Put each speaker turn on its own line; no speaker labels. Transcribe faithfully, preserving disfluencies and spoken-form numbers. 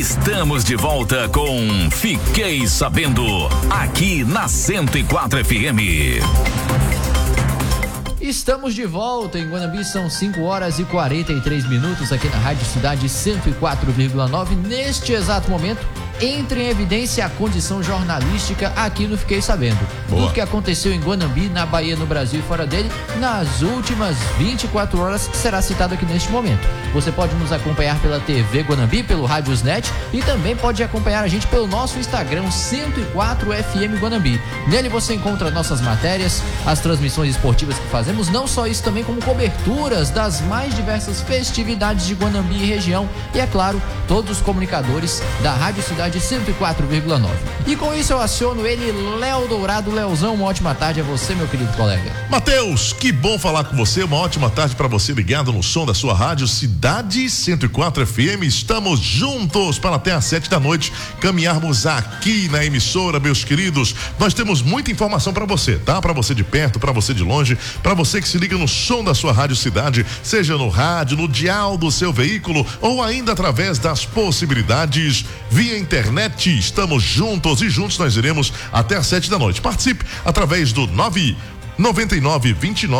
Estamos de volta com Fiquei Sabendo, aqui na cento e quatro F M.
Estamos de volta em Guanambi, são cinco horas e quarenta e três minutos aqui na Rádio Cidade cento e quatro vírgula nove. Neste exato momento, entra em evidência a condição jornalística aqui no Fiquei Sabendo.
Boa.
Tudo que aconteceu em Guanambi, na Bahia, no Brasil e fora dele, nas últimas vinte e quatro horas, será citado aqui neste momento. Você pode nos acompanhar pela T V Guanambi, pelo Rádiosnet e também pode acompanhar a gente pelo nosso Instagram, cento e quatro F M Guanambi. Nele você encontra nossas matérias, as transmissões esportivas que fazemos, não só isso, também como coberturas das mais diversas festividades de Guanambi e região e, é claro, todos os comunicadores da Rádio Cidade cento e quatro vírgula nove. E com isso eu aciono ele, Léo Dourado. Léozão, uma ótima tarde a você, meu querido colega.
Matheus, que bom falar com você, uma ótima tarde para você ligado no som da sua rádio Cidade cento e quatro F M. Estamos juntos para até às sete da noite caminharmos aqui na emissora, meus queridos. Nós temos muita informação para você, tá? Para você de perto, para você de longe, para você que se liga no som da sua rádio Cidade, seja no rádio, no dial do seu veículo ou ainda através das possibilidades via internet. Estamos juntos e juntos nós iremos até às sete da noite. Participe através do nove nove nove vinte e nove